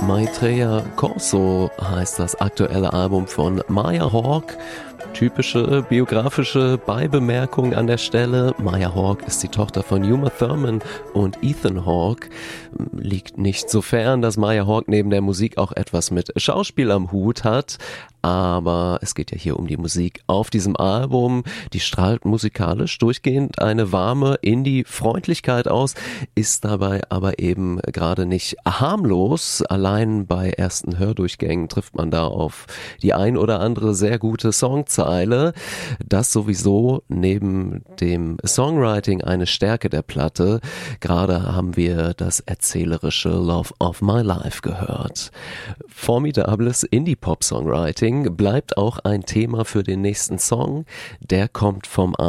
Maitreya Corso heißt das aktuelle Album von Maya Hawke. Typische biografische Beibemerkung an der Stelle. Maya Hawke ist die Tochter von Uma Thurman und Ethan Hawke. Liegt nicht so fern, dass Maya Hawke neben der Musik auch etwas mit Schauspiel am Hut hat. Aber es geht ja hier um die Musik auf diesem Album. Die strahlt musikalisch durchgehend eine warme Indie-Freundlichkeit aus, ist dabei aber eben gerade nicht harmlos. Allein bei ersten Hördurchgängen trifft man da auf die ein oder andere sehr gute Songzeile. Das sowieso neben dem Songwriting eine Stärke der Platte. Gerade haben wir das erzählerische Love of My Life gehört. Formidables Indie-Pop-Songwriting bleibt auch ein Thema für den nächsten Song. Der kommt vom